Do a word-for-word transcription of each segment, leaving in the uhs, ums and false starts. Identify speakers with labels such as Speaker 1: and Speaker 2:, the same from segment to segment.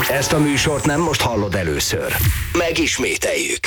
Speaker 1: Ezt a műsort nem most hallod először. Megismételjük.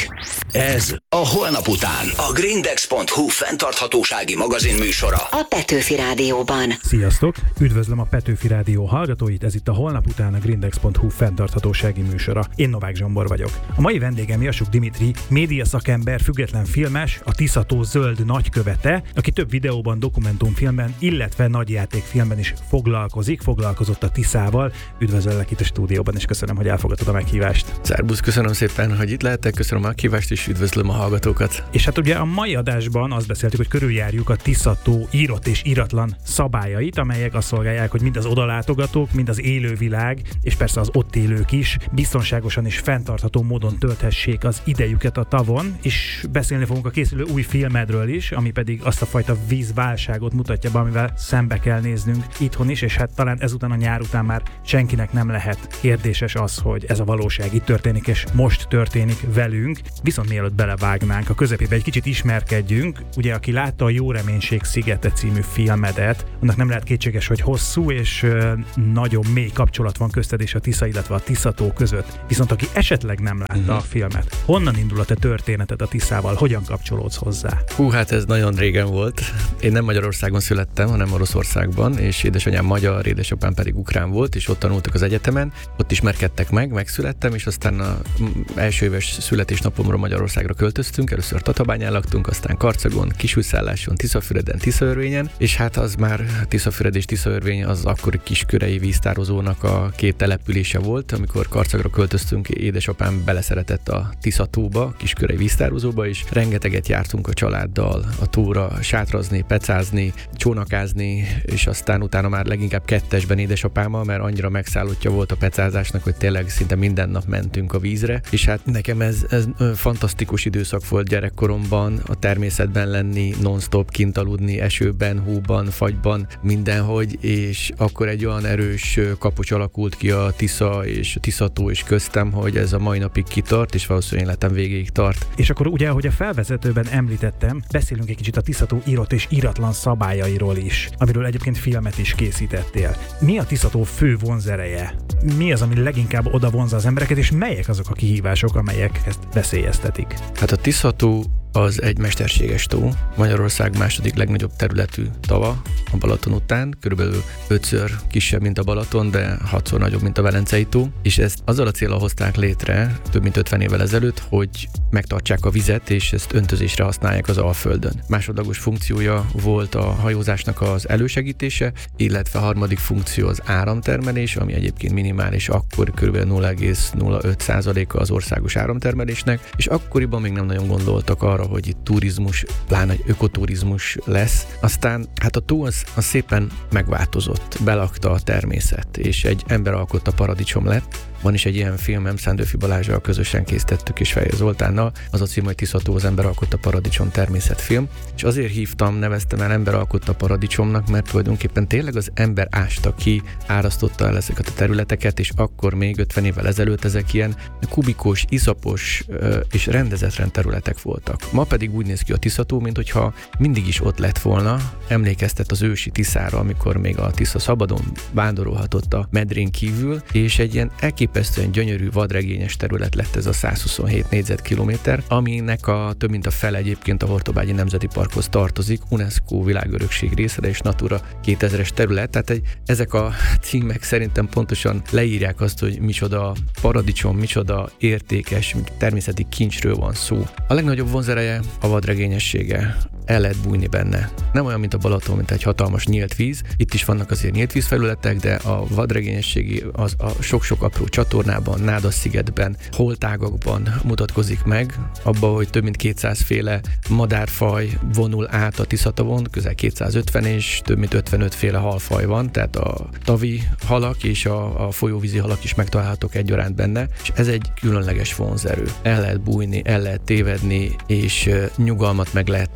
Speaker 1: Ez a Holnap után. A Grindex pont hu fenntarthatósági magazin műsora.
Speaker 2: A Petőfi Rádióban.
Speaker 3: Sziasztok! Üdvözlöm a Petőfi Rádió hallgatóit, ez itt a Holnap után a Grindex pont hu fenntarthatósági műsora. Én Novák Zsombor vagyok. A mai vendégem Jasuk Dimitri, média szakember, független filmes, a Tisza-tó zöld nagykövete, aki több videóban, dokumentumfilmben, illetve nagyjátékfilmben is foglalkozik, foglalkozott a Tiszával. Üdvözöllek itt a stúdióban, és köszönöm, hogy elfogadtad a meghívást.
Speaker 4: Szerbusz, köszönöm szépen, hogy itt lehetek, köszönöm a meghívást, és üdvözlöm a hallgatókat.
Speaker 3: És hát ugye a mai adásban azt beszéltük, hogy körüljárjuk a Tisza-tó írott és íratlan szabályait, amelyek azt szolgálják, hogy mind az odalátogatók, mind az élővilág, és persze az ott élők is biztonságosan és fenntartható módon tölthessék az idejüket a tavon, és beszélni fogunk a készülő új filmedről is, ami pedig azt a fajta vízválságot mutatja be, amivel szembe kell néznünk itthon is, és hát talán ezután a nyár után már senkinek nem lehet kérdéses az, hogy ez a valóság itt történik, és most történik velünk. Viszont mielőtt belevágnánk a közepébe, egy kicsit ismerkedjünk. Ugye, aki látta a Jó Reménység szigete című filmedet, annak nem lehet kétséges, hogy hosszú és ö, nagyon mély kapcsolat van közted és a Tisza, illetve a Tisza-tó között. Viszont aki esetleg nem látta uh-huh. a filmet, honnan indul a te történeted a Tiszával? Hogyan kapcsolódsz hozzá?
Speaker 4: Hú, hát ez nagyon régen volt. Én nem Magyarországon születtem, hanem Oroszországban, és édesanyám magyar, édesapám pedig ukrán volt, és ott tanultak az egyetemen. Ott ismerkedtek meg, megszülettem, és aztán az első éves születésnapomra Magyarországra költöztünk. Először Tatabányán laktunk, aztán Karcagon, Kisújszálláson, Tiszafüreden, Tiszaörvényen, és hát az már Tiszafüred és Tiszaörvény az akkori kiskörei víztározónak a két települése volt. Amikor Karcagra költöztünk, édesapám beleszeretett a Tisza-tóba, kiskörei víztározóba, és rengeteget jártunk a családdal a tóra sátrazni, pecázni, csónakázni, és aztán utána már leginkább kettesben édesapámmal, mert annyira megszállottja volt a pecázásnak, hogy tényleg szinte minden nap mentünk a vízre, és hát nekem ez, ez fantasztikus időszak volt gyerekkoromban, a természetben lenni, non-stop kint aludni, esőben, hóban, fagyban, mindenhogy, és akkor egy olyan erős kapocs alakult ki a Tisza és a Tisza-tó és köztem, hogy ez a mai napig kitart, és valószínűleg életem végéig tart.
Speaker 3: És akkor ugye, ahogy a felvezetőben említettem, beszélünk egy kicsit a Tisza-tó írott és íratlan szabályairól is, amiről egyébként filmet is készítettél. Mi a Tisza-tó fő vonzereje? Mi az, ami leginkább oda vonzza az embereket, és melyek azok a kihívások, amelyek ezt veszélyeztetik?
Speaker 4: Hát a Tisza-tó az egy mesterséges tó, Magyarország második legnagyobb területű tava a Balaton után, körülbelül ötször kisebb, mint a Balaton, de hatszor nagyobb, mint a Velencei tó, és ezt azzal a céllal hozták létre több mint ötven évvel ezelőtt, hogy megtartsák a vizet, és ezt öntözésre használják az Alföldön. Másodlagos funkciója volt a hajózásnak az elősegítése, illetve a harmadik funkció az áramtermelés, ami egyébként minimális, akkor kb. nulla egész nulla öt százaléka az országos áramtermelésnek, és akkoriban még nem nagyon gondoltak arra, hogy itt turizmus, pláne egy ökoturizmus lesz. Aztán hát a tó az, az szépen megváltozott, belakta a természet, és egy emberalkotta paradicsom lett. Van is egy ilyen filmem, Szándőfi Balázsral közösen készítettük és Fejér Zoltánnal, az a cím, hogy Tisza-tó az emberalkotta paradicsom természetfilm, és azért hívtam, neveztem el emberalkotta paradicsomnak, mert tulajdonképpen tényleg az ember ásta ki, árasztotta el ezeket a területeket, és akkor még ötven évvel ezelőtt ezek ilyen kubikos, iszapos és rendezetlen területek voltak. Ma pedig úgy néz ki a Tisza-tó, minthogyha mindig is ott lett volna, emlékeztet az ősi Tiszára, amikor még a Tisza szabadon vándorolhatott a medrén kívül, és egy ilyen elképesztően gyönyörű vadregényes terület lett ez a száz huszonhét négyzetkilométer, aminek a több mint a fele egyébként a Hortobágyi Nemzeti Parkhoz tartozik, UNESCO világörökség része és Natura kétezres terület, tehát egy, ezek a címek szerintem pontosan leírják azt, hogy micsoda paradicsom, micsoda értékes természeti kincsről van szó. A legnagyobb vonzereje a vadregényessége. El lehet bújni benne. Nem olyan, mint a Balaton, mint egy hatalmas nyílt víz. Itt is vannak azért nyílt vízfelületek, de a vadregényességi az a sok-sok apró csatornában, Nádas-szigetben, holtágakban mutatkozik meg, abban, hogy több mint kétszáz féle madárfaj vonul át a Tisza-tavon, közel kétszázötven, és több mint ötvenöt féle halfaj van, tehát a tavi halak és a, a folyóvízi halak is megtalálhatók egyaránt benne, és ez egy különleges vonzerő. El lehet bújni, el lehet tévedni, és nyugalmat meg lehet találni.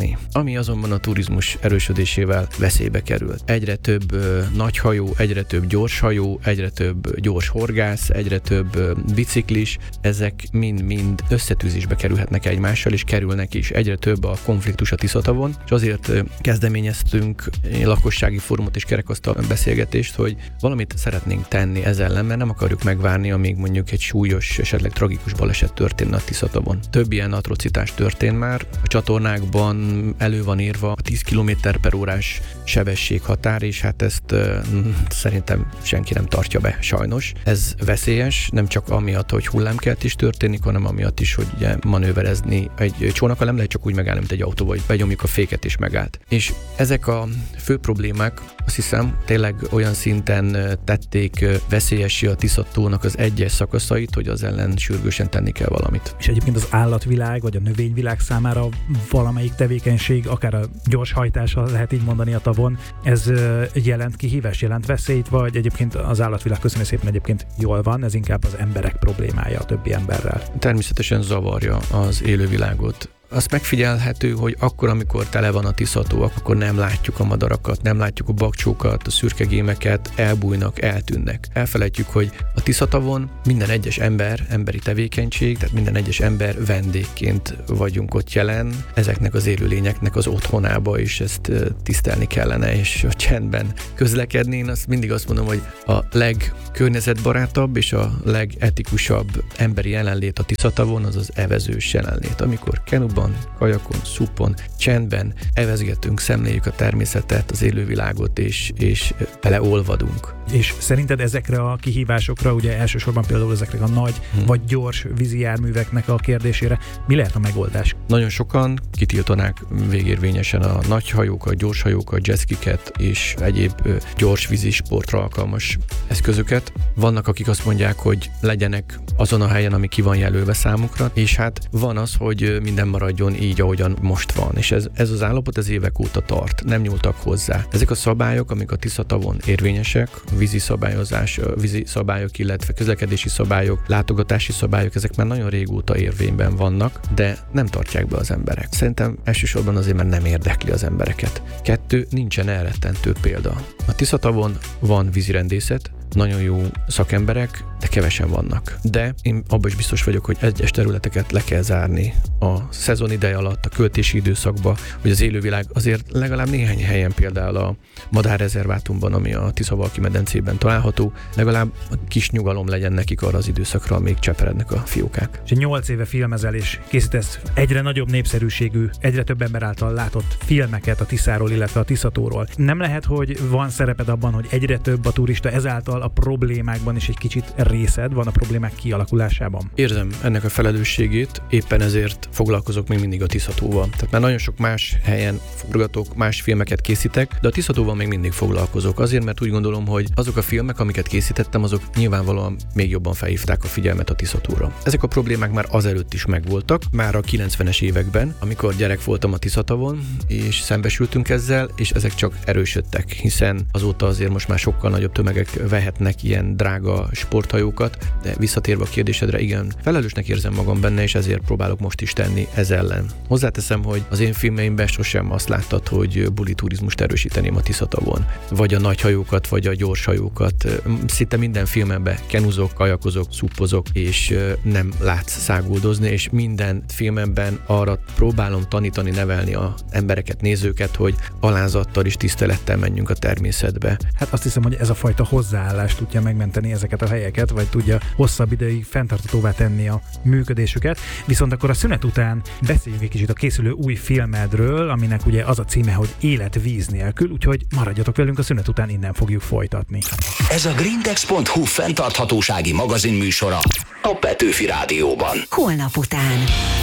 Speaker 4: tenni. Ami azonban a turizmus erősödésével veszélybe kerül. Egyre több ö, nagyhajó, egyre több gyorshajó, egyre több gyors horgász, egyre több ö, biciklis, ezek mind-mind összetűzésbe kerülhetnek egymással, és kerülnek is. Egyre több a konfliktus a Tiszatavon, és azért ö, kezdeményeztünk lakossági fórumot és kerekasztal beszélgetést, hogy valamit szeretnénk tenni ezzel ellen, mert nem akarjuk megvárni, amíg mondjuk egy súlyos, esetleg tragikus baleset történne a Tiszatavon. Több ilyen atrocitás történt már. A csatornákban elő van írva a tíz kilométer per órás sebességhatár, és hát ezt uh, szerintem senki nem tartja be, sajnos. Ez veszélyes, nem csak amiatt, hogy hullámkelt is történik, hanem amiatt is, hogy ugye manőverezni egy csónakkal nem lehet csak úgy megállni, mint egy autóval, hogy begyomjuk a féket és megállt. És ezek a fő problémák, azt hiszem, tényleg olyan szinten tették veszélyessé a Tiszatónak az egyes szakaszait, hogy az ellen sürgősen tenni kell valamit.
Speaker 3: És egyébként az állatvilág, vagy a növényvilág számára valamelyik tevékenység, akár a gyors hajtása, lehet így mondani a tavon, ez jelent kihívás, jelent veszélyt, vagy egyébként az állatvilág, köszönöm szépen, egyébként jól van, ez inkább az emberek problémája a többi emberrel.
Speaker 4: Természetesen zavarja az élővilágot. Azt megfigyelhető, hogy akkor, amikor tele van a Tiszató, akkor nem látjuk a madarakat, nem látjuk a bakcsókat, a szürkegémeket, elbújnak, eltűnnek. Elfelejtjük, hogy a Tiszatavon minden egyes ember, emberi tevékenység, tehát minden egyes ember vendégként vagyunk ott jelen, ezeknek az élőlényeknek az otthonába, és ezt tisztelni kellene, és a csendben közlekedni. Én azt mindig azt mondom, hogy a legkörnyezetbarátabb és a legetikusabb emberi jelenlét a Tiszatavon az az evezős jelenlét, amikor kenuban, kajakon, szupon, csendben evezgetünk, szemléljük a természetet, az élővilágot, és, és beleolvadunk.
Speaker 3: És szerinted ezekre a kihívásokra, ugye elsősorban például ezekre a nagy hmm. vagy gyors vízi járműveknek a kérdésére, mi lehet a megoldás?
Speaker 4: Nagyon sokan kitiltanák végérvényesen a nagy hajókat, gyors hajókat, jetskiket és egyéb gyors vízi sportra alkalmas eszközöket. Vannak, akik azt mondják, hogy legyenek azon a helyen, ami ki van jelölve számukra, és hát van az, hogy minden maradjon így, ahogyan most van. És ez, ez az állapot ez évek óta tart, nem nyúltak hozzá. Ezek a szabályok, amik a Tiszatavon érvényesek, vízi szabályozás, vízi szabályok, illetve közlekedési szabályok, látogatási szabályok, ezek már nagyon régóta érvényben vannak, de nem tartják be az emberek. Szerintem elsősorban azért, mert nem érdekli az embereket. Kettő, nincsen elrettentő példa. A Tiszatavon van vízirendészet, nagyon jó szakemberek, de kevesen vannak. De én abban is biztos vagyok, hogy egyes területeket le kell zárni a szezon ideje alatt, a költési időszakban, hogy az élővilág azért legalább néhány helyen, például a madárrezervátumban, ami a Tiszavalki medencében található, legalább kis nyugalom legyen nekik arra az időszakra, amíg cseperednek a fiókák.
Speaker 3: És nyolc éve filmezel és készítesz egyre nagyobb népszerűségű, egyre több ember által látott filmeket a Tiszáról, illetve a Tiszatóról. Nem lehet, hogy van szereped abban, hogy egyre több a turista, ezáltal a problémákban is egy kicsit részed van a problémák kialakulásában?
Speaker 4: Érzem ennek a felelősségét, éppen ezért foglalkozok még mindig a Tiszatóval. Tehát már nagyon sok más helyen forgatok, más filmeket készítek, de a Tiszatóval még mindig foglalkozok. Azért, mert úgy gondolom, hogy azok a filmek, amiket készítettem, azok nyilvánvalóan még jobban felhívták a figyelmet a Tiszatóra. Ezek a problémák már azelőtt is megvoltak, már a kilencvenes években, amikor gyerek voltam a Tiszatavon, és szembesültünk ezzel, és ezek csak erősödtek, hiszen azóta azért most már sokkal nagyobb tömegek vehetnek ilyen drága sporthajókat, de visszatérve a kérdésedre, igen, felelősnek érzem magam benne, és ezért próbálok most is tenni ez ellen. Hozzáteszem, hogy az én filmeimben sosem azt láttad, hogy buli turizmust erősíteném a Tiszatavon, vagy a nagy hajókat, vagy a gyors hajókat. Szinte minden filmemben kenuzok, kajakozok, szupozok, és nem látsz száguldozni, és minden filmemben arra próbálom tanítani, nevelni az embereket, nézőket, hogy alázattal és tisztelettel menjünk a természetbe.
Speaker 3: Hát azt hiszem, hogy ez a fajta hozzáállás tudja megmenteni ezeket a helyeket, vagy tudja hosszabb ideig fenntartatóvá tenni a működésüket. Viszont akkor a szünet után beszéljünk egy kicsit a készülő új filmedről, aminek ugye az a címe, hogy Élet víz nélkül, úgyhogy maradjatok velünk, a szünet után innen fogjuk folytatni.
Speaker 1: Ez a grindex pont hu fenntarthatósági magazinműsora a Petőfi Rádióban.
Speaker 2: Holnap után.